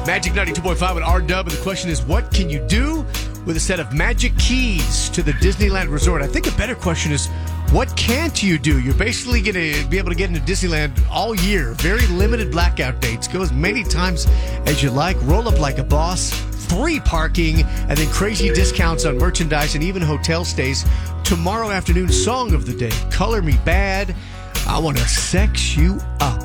Magic 92.5 with R-Dub, and the question is, what can you do with a set of magic keys to the Disneyland Resort? I think a better question is, what can't you do? You're basically going to be able to get into Disneyland all year. Very limited blackout dates. Go as many times as you like. Roll up like a boss. Free parking, and then crazy discounts on merchandise and even hotel stays. Tomorrow afternoon, song of the day, Color Me Bad. I want to sex you up.